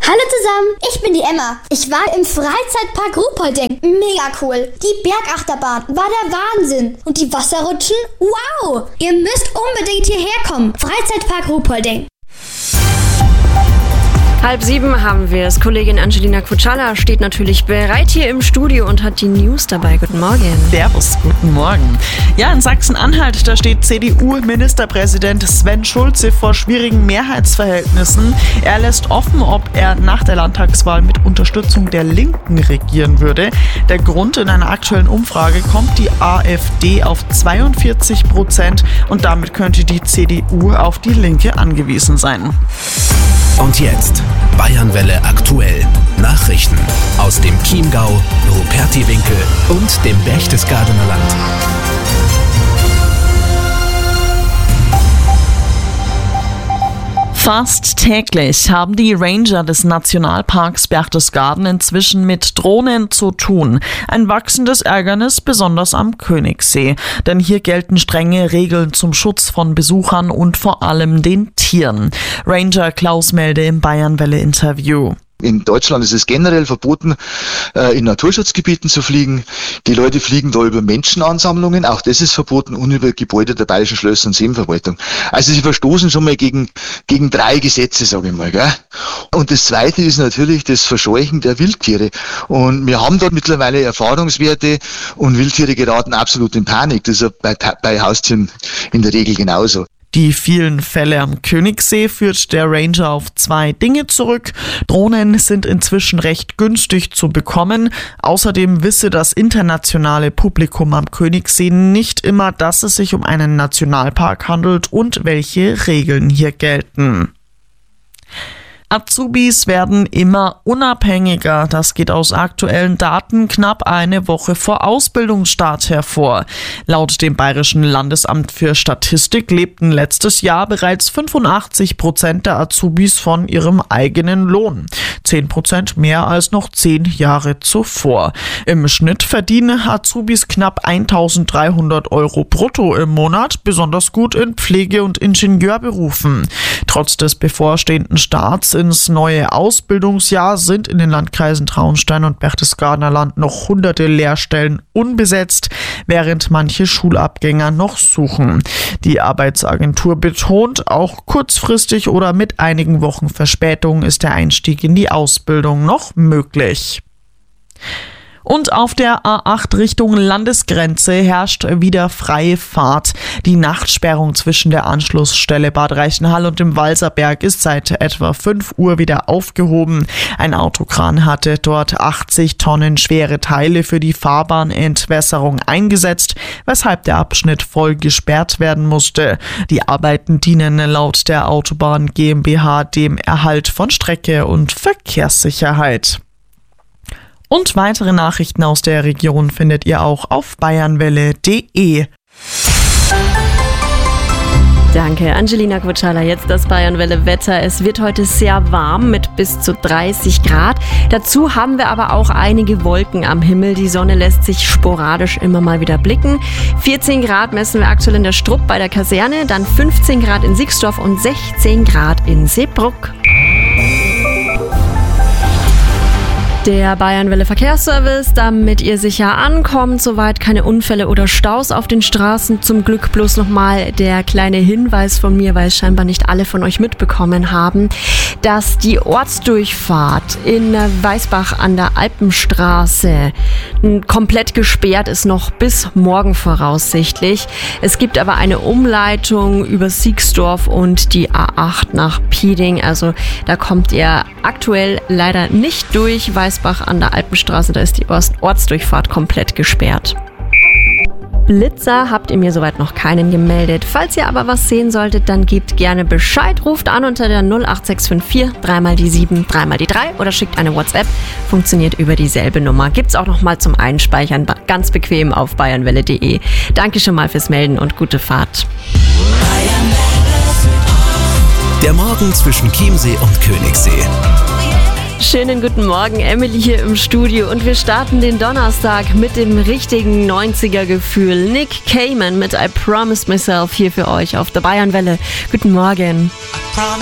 Hallo zusammen, ich bin die Emma. Ich war im Freizeitpark Ruhpolding. Mega cool. Die Bergachterbahn war der Wahnsinn. Und die Wasserrutschen? Wow! Ihr müsst unbedingt hierher kommen. Freizeitpark Ruhpolding. 6:30 haben wir es. Kollegin Angelina Kutschaller steht natürlich bereit hier im Studio und hat die News dabei. Guten Morgen. Servus, guten Morgen. Ja, in Sachsen-Anhalt, da steht CDU-Ministerpräsident Sven Schulze vor schwierigen Mehrheitsverhältnissen. Er lässt offen, ob er nach der Landtagswahl mit Unterstützung der Linken regieren würde. Der Grund: in einer aktuellen Umfrage kommt die AfD auf 42% und damit könnte die CDU auf die Linke angewiesen sein. Und jetzt Bayernwelle aktuell. Nachrichten aus dem Chiemgau, Rupertiwinkel und dem Berchtesgadener Land. Fast täglich haben die Ranger des Nationalparks Berchtesgaden inzwischen mit Drohnen zu tun. Ein wachsendes Ärgernis besonders am Königssee. Denn hier gelten strenge Regeln zum Schutz von Besuchern und vor allem den Tieren. Ranger Klaus Melde im Bayernwelle-Interview. In Deutschland ist es generell verboten, in Naturschutzgebieten zu fliegen. Die Leute fliegen da über Menschenansammlungen, auch das ist verboten, und über Gebäude der Bayerischen Schlösser- und Seenverwaltung. Also sie verstoßen schon mal gegen 3 Gesetze, sage ich mal. Gell? Und das Zweite ist natürlich das Verscheuchen der Wildtiere. Und wir haben dort mittlerweile Erfahrungswerte und Wildtiere geraten absolut in Panik. Das ist bei Haustieren in der Regel genauso. Die vielen Fälle am Königssee führt der Ranger auf 2 Dinge zurück. Drohnen sind inzwischen recht günstig zu bekommen. Außerdem wisse das internationale Publikum am Königssee nicht immer, dass es sich um einen Nationalpark handelt und welche Regeln hier gelten. Azubis werden immer unabhängiger. Das geht aus aktuellen Daten knapp eine Woche vor Ausbildungsstart hervor. Laut dem Bayerischen Landesamt für Statistik lebten letztes Jahr bereits 85% der Azubis von ihrem eigenen Lohn. 10% mehr als noch 10 Jahre zuvor. Im Schnitt verdienen Azubis knapp 1.300 Euro brutto im Monat, besonders gut in Pflege- und Ingenieurberufen. Trotz des bevorstehenden Starts ins neue Ausbildungsjahr sind in den Landkreisen Traunstein und Berchtesgadener Land noch hunderte Lehrstellen unbesetzt, während manche Schulabgänger noch suchen. Die Arbeitsagentur betont, auch kurzfristig oder mit einigen Wochen Verspätung ist der Einstieg in die Ausbildung noch möglich. Und auf der A8 Richtung Landesgrenze herrscht wieder freie Fahrt. Die Nachtsperrung zwischen der Anschlussstelle Bad Reichenhall und dem Walserberg ist seit etwa 5 Uhr wieder aufgehoben. Ein Autokran hatte dort 80 Tonnen schwere Teile für die Fahrbahnentwässerung eingesetzt, weshalb der Abschnitt voll gesperrt werden musste. Die Arbeiten dienen laut der Autobahn GmbH dem Erhalt von Strecke und Verkehrssicherheit. Und weitere Nachrichten aus der Region findet ihr auch auf bayernwelle.de. Danke, Angelina Kutschaller. Jetzt das Bayernwelle-Wetter. Es wird heute sehr warm mit bis zu 30 Grad. Dazu haben wir aber auch einige Wolken am Himmel. Die Sonne lässt sich sporadisch immer mal wieder blicken. 14 Grad messen wir aktuell in der Strupp bei der Kaserne, dann 15 Grad in Sixdorf und 16 Grad in Seebruck. Der Bayernwelle Verkehrsservice, damit ihr sicher ankommt, soweit keine Unfälle oder Staus auf den Straßen. Zum Glück bloß nochmal der kleine Hinweis von mir, weil es scheinbar nicht alle von euch mitbekommen haben, dass die Ortsdurchfahrt in Weißbach an der Alpenstraße komplett gesperrt ist, noch bis morgen voraussichtlich. Es gibt aber eine Umleitung über Sixdorf und die A8 nach Pieding, also da kommt ihr aktuell leider nicht durch. Weißbach an der Alpenstraße, da ist die Ortsdurchfahrt komplett gesperrt. Blitzer habt ihr mir soweit noch keinen gemeldet. Falls ihr aber was sehen solltet, dann gebt gerne Bescheid. Ruft an unter der 08654 3 die 7 3 die 3 oder schickt eine WhatsApp. Funktioniert über dieselbe Nummer. Gibt's auch noch mal zum Einspeichern ganz bequem auf bayernwelle.de. Danke schon mal fürs Melden und gute Fahrt. Der Morgen zwischen Chiemsee und Königssee. Schönen guten Morgen, Emily hier im Studio und wir starten den Donnerstag mit dem richtigen 90er-Gefühl. Nick Cayman mit I Promised Myself hier für euch auf der Bayernwelle. Guten Morgen.